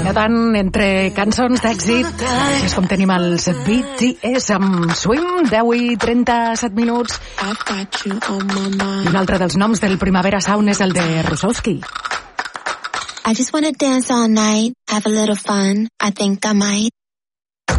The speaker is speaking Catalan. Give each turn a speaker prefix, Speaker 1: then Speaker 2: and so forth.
Speaker 1: Nedant entre cançons d'èxit. Així és com tenim els BTS amb Swim, 10 i 37 minuts. I un altre dels noms del Primavera Sound és el de Rusowski.
Speaker 2: I just wanna dance all night, have a little fun, I think I might.